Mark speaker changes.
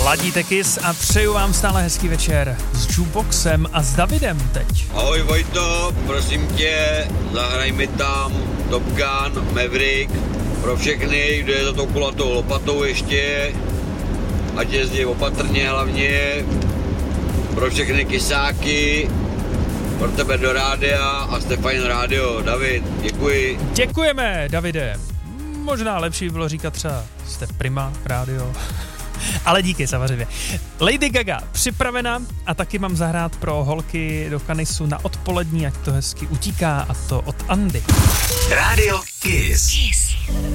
Speaker 1: Ladíte Kiss a přeju vám stále hezký večer s Jukeboxem a s Davidem teď.
Speaker 2: Ahoj Vojto, prosím tě, zahraj mi tam Top Gun, Maverick, pro všechny, kdo je za tou kulatou lopatou ještě, ať jezdí opatrně hlavně, pro všechny kysáky, pro tebe do rádia a jste fajn rádio. David, děkuji.
Speaker 1: Děkujeme, Davide. Možná lepší bylo říkat třeba jste Prima rádio. Ale díky samozřejmě. Lady Gaga připravena a taky mám zahrát pro holky do Kanisu na odpolední, ať to hezky utíká, a to od Andy.
Speaker 3: Rádio Kiss.